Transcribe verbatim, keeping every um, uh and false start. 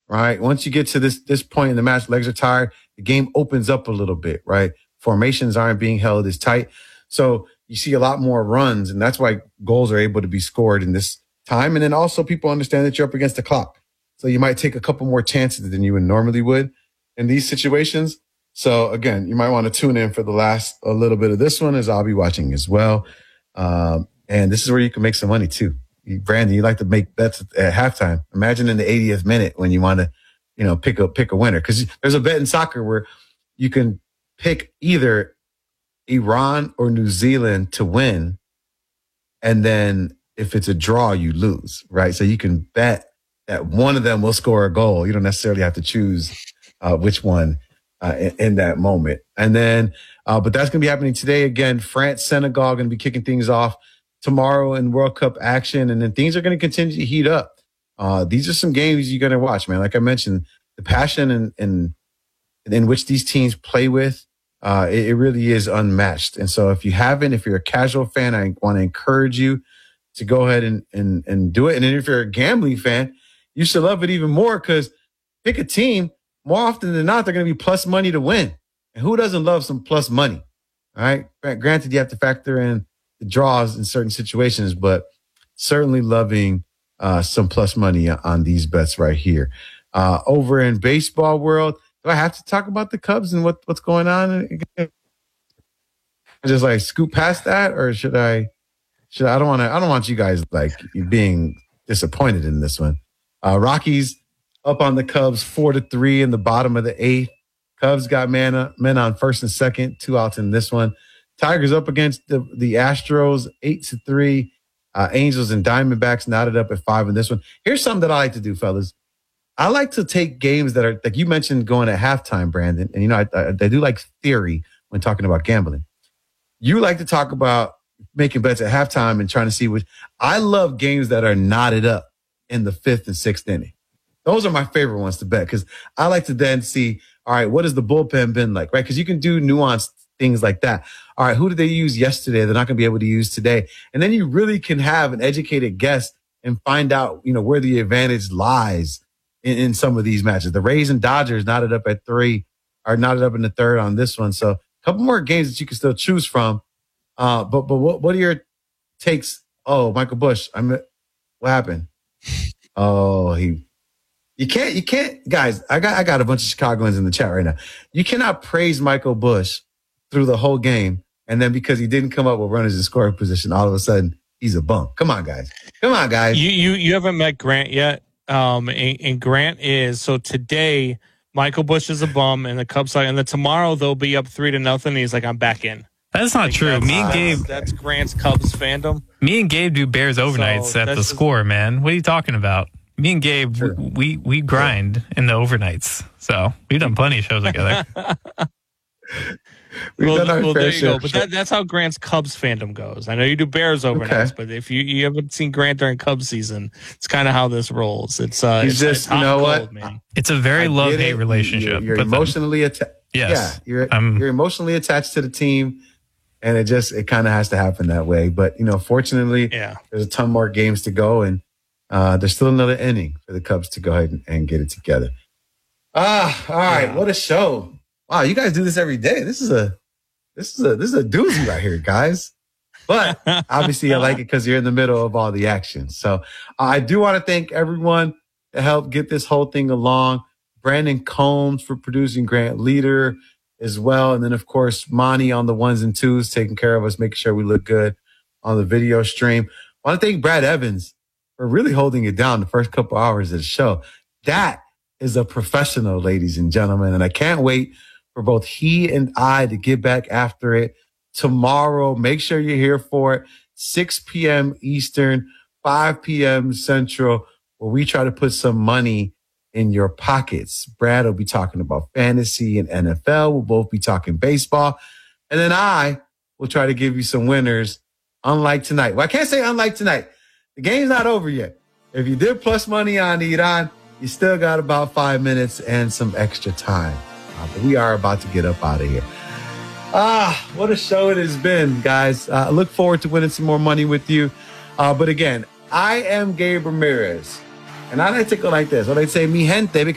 right? Once you get to this this point in the match, legs are tired, the game opens up a little bit, right? Formations aren't being held as tight. So you see a lot more runs, and that's why goals are able to be scored in this time. And then also people understand that you're up against the clock. So you might take a couple more chances than you would normally would in these situations. So again, you might want to tune in for the last a little bit of this one, as I'll be watching as well. Um, and this is where you can make some money too. You, Brandon, you like to make bets at halftime. Imagine in the eightieth minute when you want to, you know, pick a pick a winner, because there's a bet in soccer where you can pick either Iran or New Zealand to win, and then if it's a draw, you lose, right? So you can bet that one of them will score a goal. You don't necessarily have to choose uh, which one uh, in, in that moment. And then, uh, but that's going to be happening today. Again, France, Senegal going to be kicking things off tomorrow in World Cup action. And then things are going to continue to heat up. Uh, these are some games you're going to watch, man. Like I mentioned, the passion and, and in which these teams play with, uh, it, it really is unmatched. And so if you haven't, if you're a casual fan, I want to encourage you to go ahead and, and, and do it. And then if you're a gambling fan, you should love it even more, because pick a team. More often than not, they're going to be plus money to win. And who doesn't love some plus money? All right. Granted, you have to factor in the draws in certain situations, but certainly loving uh, some plus money on these bets right here. Uh, over in baseball world, do I have to talk about the Cubs and what, what's going on? Just like scoot past that, or should I? Should I, I don't want to. I don't want you guys like being disappointed in this one. Uh, Rockies up on the Cubs four to three in the bottom of the eighth. Cubs got men, men on first and second, two outs in this one. Tigers up against the, the Astros eight to three. Uh, Angels and Diamondbacks knotted up at five in this one. Here's something that I like to do, fellas. I like to take games that are, like you mentioned, going at halftime, Brandon. And, you know, I, I, I do like theory when talking about gambling. You like to talk about making bets at halftime and trying to see which. I love games that are knotted up in the fifth and sixth inning. Those are my favorite ones to bet, because I like to then see, all right, what has the bullpen been like, right? Because you can do nuanced things like that. All right, who did they use yesterday they're not going to be able to use today? And then you really can have an educated guess and find out, you know, where the advantage lies in, in some of these matches. The Rays and Dodgers knotted up at three, are knotted up in the third on this one. So a couple more games that you can still choose from. Uh, but but what, what are your takes? Oh, Michael Busch, I'm. What happened? Oh, he. You can't. You can't, guys. I got. I got a bunch of Chicagoans in the chat right now. You cannot praise Michael Busch through the whole game, and then because he didn't come up with runners in scoring position, all of a sudden he's a bum. Come on, guys. Come on, guys. You you you haven't met Grant yet. Um, and, and Grant is so today. Michael Busch is a bum, and the Cubs are, and then tomorrow they'll be up three to nothing. And he's like, I'm back in. That's not like true. That's, me and Gabe. That's, that's Grant's Cubs fandom. Me and Gabe do Bears overnights so at the just, score, man. What are you talking about? Me and Gabe, sure. we we grind sure. in the overnights. So we've done plenty of shows together. We've well, done our well there you share. go. But that, that's how Grant's Cubs fandom goes. I know you do Bears overnights, okay. but if you, you haven't seen Grant during Cubs season, it's kind of how this rolls. It's uh, He's it's, just, it's you know cold, what? Man. It's a very love-hate relationship. You're, you're emotionally attached. Yes, yeah, you're I'm, you're emotionally attached to the team, and it just it kind of has to happen that way. But you know, fortunately, yeah. there's a ton more games to go, and uh, there's still another inning for the Cubs to go ahead and, and get it together. Ah, all right, yeah. What a show! Wow, you guys do this every day. This is a this is a this is a doozy right here, guys. But obviously, I like it because you're in the middle of all the action. So uh, I do want to thank everyone that helped get this whole thing along. Brandon Combs for producing, Grant Leader as well. And then, of course, Monty on the ones and twos, taking care of us, making sure we look good on the video stream. I want to thank Brad Evans for really holding it down the first couple hours of the show. That is a professional, ladies and gentlemen. And I can't wait for both he and I to get back after it tomorrow. Make sure you're here for it. six p.m. Eastern, five p.m. Central, where we try to put some money in your pockets. Brad will be talking about fantasy and N F L. We'll both be talking baseball. And then I will try to give you some winners, unlike tonight. Well, I can't say unlike tonight. The game's not over yet. If you did plus money on Iran, you still got about five minutes and some extra time. Uh, but we are about to get up out of here. Ah, what a show it has been, guys. I uh, look forward to winning some more money with you. Uh, but again, I am Gabe Ramirez. And I like to go like this. I like to say, mi gente,